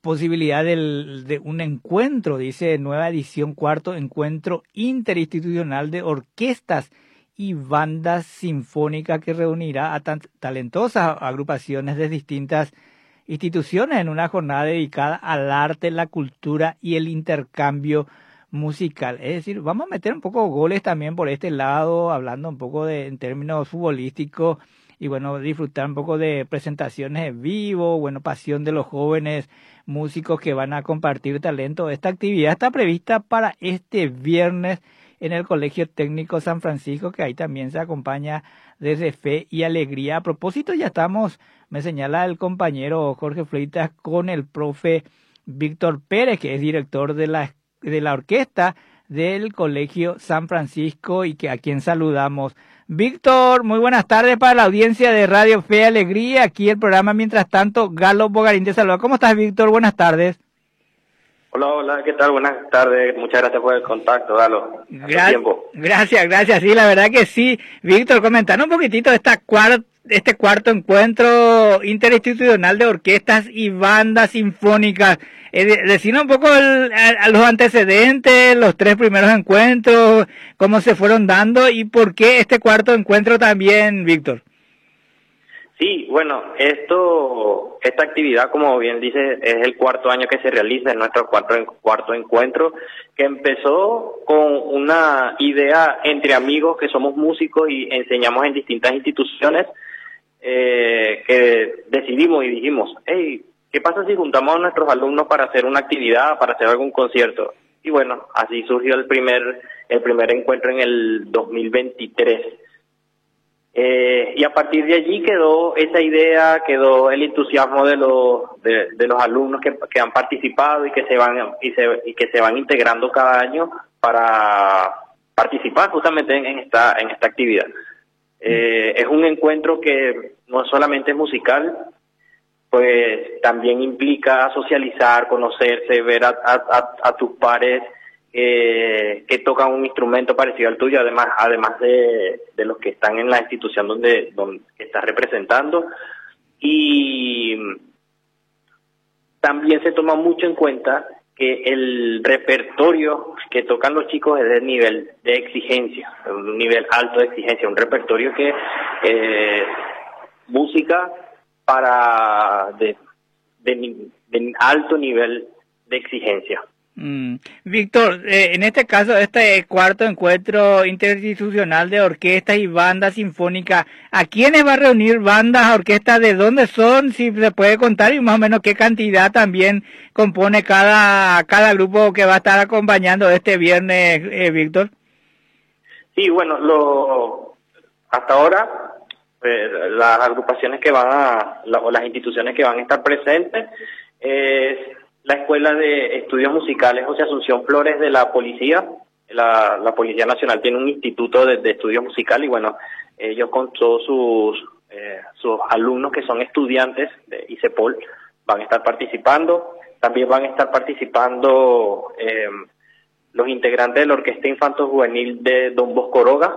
posibilidad de un encuentro, dice nueva edición, cuarto encuentro interinstitucional de orquestas y bandas sinfónicas que reunirá a talentosas agrupaciones de distintas instituciones en una jornada dedicada al arte, la cultura y el intercambio musical. Es decir, vamos a meter un poco goles también por este lado, hablando un poco en términos futbolísticos, y bueno, disfrutar un poco de presentaciones en vivo, bueno, pasión de los jóvenes músicos que van a compartir talento. Esta actividad está prevista para este viernes en el Colegio Técnico San Francisco, que ahí también se acompaña desde Fe y Alegría. A propósito, ya estamos, me señala el compañero Jorge Fleitas, con el profe Víctor Pérez, que es director de la orquesta del Colegio San Francisco y a quien saludamos. Víctor, muy buenas tardes para la audiencia de Radio Fe y Alegría. Aquí el programa Mientras Tanto, Galo Bogarín te saluda. ¿Cómo estás, Víctor? Buenas tardes. Hola, ¿qué tal? Buenas tardes. Muchas gracias por el contacto, Galo. Gracias. Sí, la verdad que sí. Víctor, comentanos un poquitito de este cuarto encuentro interinstitucional de orquestas y bandas sinfónicas. Decirnos un poco a los antecedentes, los 3 primeros encuentros, cómo se fueron dando y por qué este cuarto encuentro también, Víctor. Sí, bueno, esta actividad, como bien dice, es el 4º año que se realiza, en nuestro cuarto encuentro, que empezó con una idea entre amigos que somos músicos y enseñamos en distintas instituciones, que decidimos y dijimos, hey, ¿qué pasa si juntamos a nuestros alumnos para hacer una actividad, para hacer algún concierto? Y bueno, así surgió el primer encuentro en el 2023. Y a partir de allí quedó esa idea, quedó el entusiasmo de los alumnos que han participado y que se van integrando cada año para participar justamente en esta actividad. Es un encuentro que no solamente es musical, pues también implica socializar, conocerse, ver a tus pares que tocan un instrumento parecido al tuyo, además de los que están en la institución donde estás representando. Y también se toma mucho en cuenta que el repertorio que tocan los chicos es de nivel de exigencia, un nivel alto de exigencia, un repertorio que música de alto nivel de exigencia. Víctor, en este caso, este cuarto encuentro interinstitucional de orquestas y bandas sinfónicas, ¿a quiénes va a reunir bandas, orquestas, de dónde son, si se puede contar, y más o menos qué cantidad también compone cada grupo que va a estar acompañando este viernes, Víctor? Sí, bueno, hasta ahora las agrupaciones o las instituciones que van a estar presentes es la Escuela de Estudios Musicales José Asunción Flores de la Policía. La Policía Nacional tiene un instituto de estudios musicales y bueno, ellos con todos sus alumnos que son estudiantes de ICEPOL van a estar participando. También van a estar participando los integrantes de la Orquesta Infanto Juvenil de Don Bosco Oroga.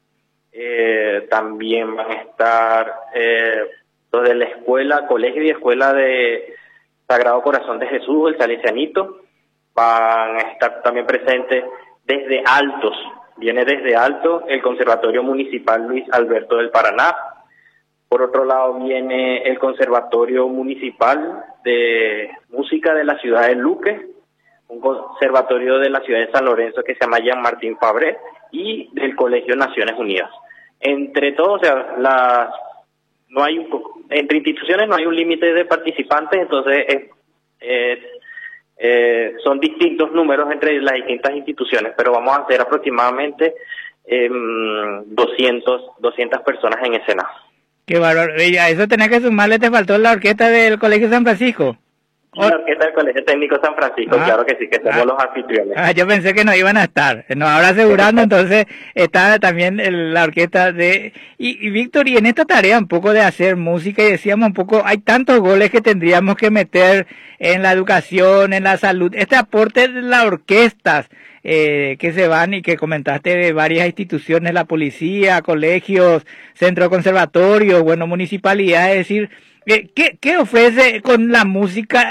También van a estar los de la colegio y escuela de Sagrado Corazón de Jesús, el Salesianito. Van a estar también presentes desde Alto el Conservatorio Municipal Luis Alberto del Paraná. Por otro lado viene el Conservatorio Municipal de Música de la ciudad de Luque, un conservatorio de la ciudad de San Lorenzo que se llama Jean Martín Fabré, y del Colegio Naciones Unidas. Entre todos, o sea, entre instituciones no hay un límite de participantes, entonces son distintos números entre las distintas instituciones, pero vamos a hacer aproximadamente 200 personas en escena. Qué bárbaro. A eso tenés que sumarle, te faltó la orquesta del Colegio San Francisco. La orquesta del Colegio Técnico San Francisco, claro que sí, que somos los anfitriones. Yo pensé que no iban a estar. Nos ahora asegurando, entonces está también la orquesta de... Y Víctor, y en esta tarea un poco de hacer música, y decíamos un poco, hay tantos goles que tendríamos que meter en la educación, en la salud. Este aporte de las orquestas que se van y que comentaste de varias instituciones, la policía, colegios, centros conservatorios, bueno, municipalidades, es decir, ¿qué ofrece con la música